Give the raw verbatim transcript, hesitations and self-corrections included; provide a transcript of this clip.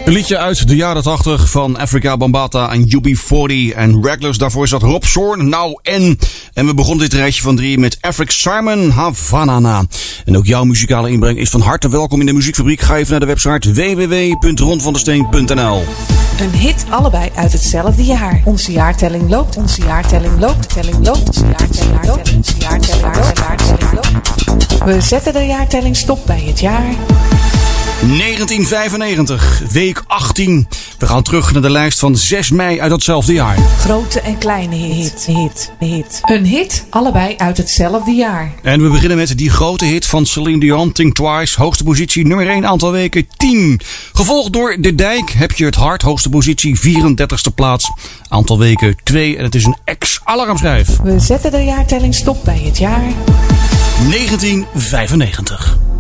Een liedje uit de jaren tachtig van Afrika Bambaataa en U B veertig en Regulars. Daarvoor zat Rob Zorn, nou en. En we begonnen dit rijtje van drie met Afric Simon, Havana. En ook jouw muzikale inbreng is van harte welkom in de Muziekfabriek. Ga even naar de website w w w punt ron van der steen punt n l. Een hit allebei uit hetzelfde jaar. Onze jaartelling loopt, onze jaartelling loopt, telling loopt, onze jaartelling loopt, onze jaartelling loopt, jaartelling loopt. We zetten de jaartelling stop bij het jaar negentien vijfennegentig, week achttien. We gaan terug naar de lijst van zes mei uit datzelfde jaar. Grote en kleine hit, hit, hit. Een hit, allebei uit hetzelfde jaar. En we beginnen met die grote hit van Celine Dion, Think Twice. Hoogste positie, nummer één, aantal weken tien. Gevolgd door De Dijk, Heb je het hart. Hoogste positie, vierendertigste plaats. Aantal weken twee. En het is een ex-alarmschijf. We zetten de jaartelling stop bij het jaar negentien vijfennegentig.